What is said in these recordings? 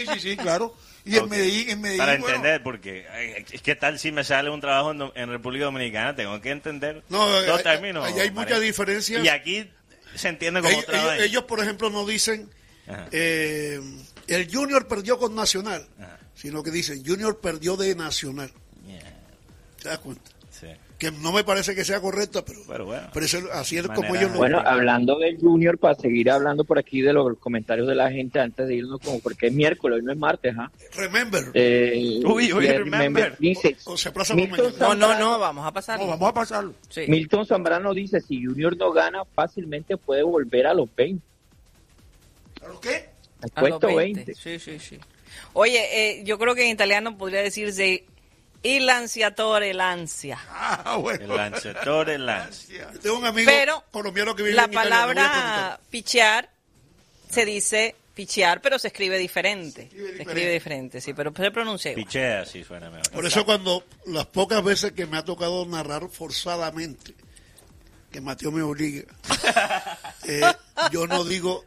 Sí, claro. Y en Medellín, para entender, porque es que tal si me sale un trabajo en República Dominicana, tengo que entender dos términos. Ahí hay mucha diferencia. Y aquí se entiende como otra vez. Ellos, por ejemplo, no dicen el Junior perdió con Nacional, sino que dicen Junior perdió de Nacional. ¿Te das cuenta? Sí. Que no me parece que sea correcta, pero bueno, así es como ellos lo... Bueno, hablando del Junior, para seguir hablando por aquí de los comentarios de la gente antes de irnos, como porque es miércoles, hoy no es martes, ¿ah? Remember. Remember. Dice, No, vamos a pasarlo. No, vamos a pasarlo. Sí. Milton Zambrano dice, si Junior no gana, fácilmente puede volver a los 20. ¿A los qué? Al puesto 20. Sí. Oye, yo creo que en italiano podría decirse il lanciatore lancia. Bueno. El lanciatore lancia. Tengo un amigo colombiano que vive la en Italia. palabra pichear se dice pichear, pero se escribe diferente. Se escribe diferente, sí, pero se pronuncia igual. Pichea, sí suena mejor. Por eso cuando las pocas veces que me ha tocado narrar forzadamente, que Mateo me obliga, yo no digo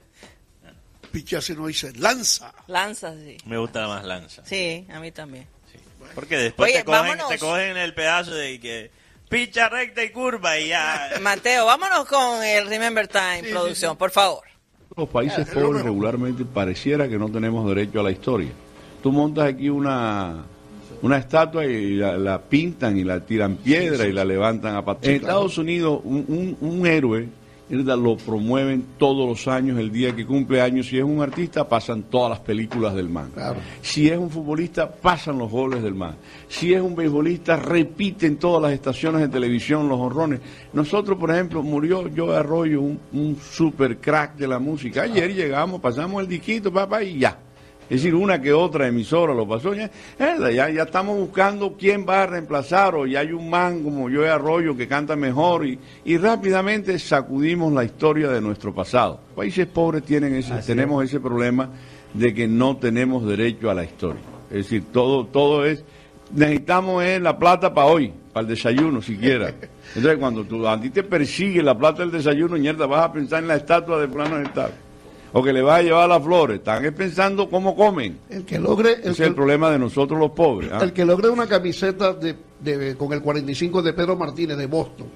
pichea, sino dice lanza. Lanza, sí. Me gusta más lanza. Sí, a mí también. Porque después Oye, te cogen el pedazo de que picha recta y curva y ya. Mateo, vámonos con el Remember Time, producción, por favor. Los países pobres regularmente pareciera que no tenemos derecho a la historia. Tú montas aquí una estatua y la pintan y la tiran piedra y la levantan a patas. En Estados Unidos, un héroe lo promueven todos los años, el día que cumple años. Si es un artista, pasan todas las películas del man. Claro. Si es un futbolista, pasan los goles del man. Si es un beisbolista, repiten todas las estaciones de televisión los honrones. Nosotros, por ejemplo, murió Joe Arroyo, un super crack de la música. Ayer llegamos, pasamos el disquito, papá, y ya. Es decir, una que otra emisora lo pasó. Ya estamos buscando quién va a reemplazar, o ya hay un man como Joe Arroyo que canta mejor, y rápidamente sacudimos la historia de nuestro pasado. Países pobres tenemos ese problema de que no tenemos derecho a la historia. Es decir, todo es, necesitamos la plata para hoy, para el desayuno siquiera. Entonces cuando a ti te persigue la plata del desayuno, mierda, vas a pensar en la estatua de fulano de tal, o que le vas a llevar las flores. Están pensando cómo comen. El que logre... Ese es el problema de nosotros los pobres. El que logre una camiseta con el 45 de Pedro Martínez de Boston,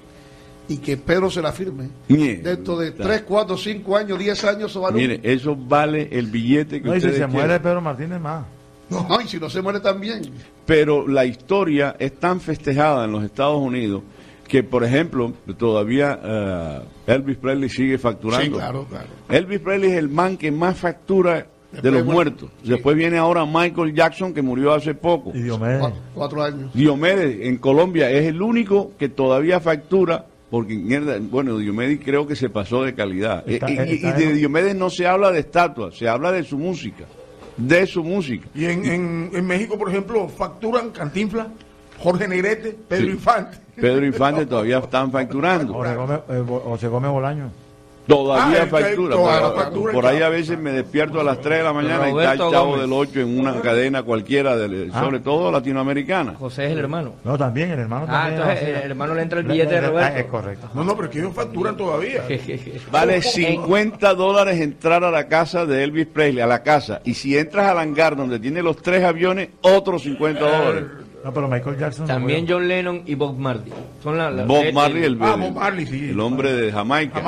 y que Pedro se la firme, dentro de 3, 4, 5 años, 10 años, eso vale. Mire, eso vale el billete que ustedes si se muere quieran. Pedro Martínez más. No, y si no se muere también. Pero la historia es tan festejada en los Estados Unidos que, por ejemplo, todavía Elvis Presley sigue facturando. Sí, claro. Elvis Presley es el man que más factura de los muertos. Sí. Después viene ahora Michael Jackson, que murió hace poco. Y Diomedes. 4 años. Diomedes en Colombia es el único que todavía factura, porque Diomedes creo que se pasó de calidad. Y de Diomedes no se habla de estatuas, se habla de su música. Y en México, por ejemplo, facturan Cantinflas, Jorge Negrete, Pedro Infante. Pedro Infante todavía están facturando. O se come Bolaño. Todavía factura. Por ahí a veces me despierto a las 3 de la mañana y está el Chavo del 8 en una cadena cualquiera, sobre todo latinoamericana. José es el hermano. No, también, el hermano también. Entonces el hermano le entra el billete de Roberto. Es correcto. No, pero que ellos facturan todavía. Vale $50 entrar a la casa de Elvis Presley, a la casa. Y si entras al hangar donde tiene los 3 aviones, otros $50. No, pero Michael Jackson... También John Lennon y Bob Marley. Son Bob Marley, Bob Marley, sí. El hombre de Jamaica.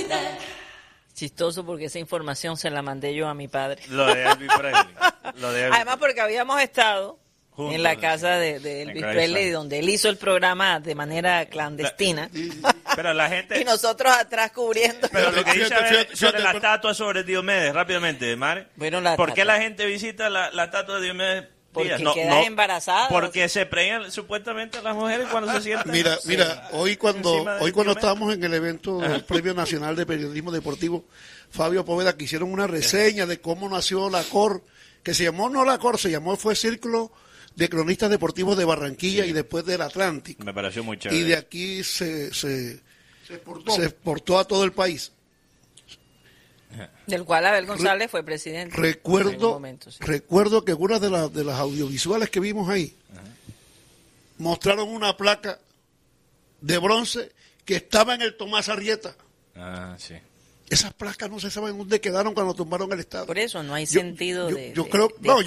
Chistoso, porque esa información se la mandé yo a mi padre. Lo de Elvis Presley. Además, porque habíamos estado juntos, en la casa de Elvis Presley, donde él hizo el programa de manera clandestina. Pero la gente... y nosotros atrás cubriendo. Pero lo que dice sobre la estatua sobre Diomedes, rápidamente, Mari. Bueno, ¿Por qué la gente visita la estatua de Diomedes? Porque quedan embarazadas. Porque se preñan supuestamente las mujeres cuando se sientan. Mira, hoy cuando estábamos en el evento del Premio Nacional de Periodismo Deportivo, Fabio Poveda, que hicieron una reseña de cómo nació la COR, que se llamó fue Círculo de Cronistas Deportivos de Barranquilla, y después del Atlántico. Me pareció muy chévere. Y de aquí se exportó a todo el país. Del cual Abel González fue presidente. Recuerdo que una de las audiovisuales que vimos ahí mostraron una placa de bronce que estaba en el Tomás Arrieta. Sí. Esas placas no se saben dónde quedaron cuando tumbaron el estadio. Por eso no hay sentido yo creo, no,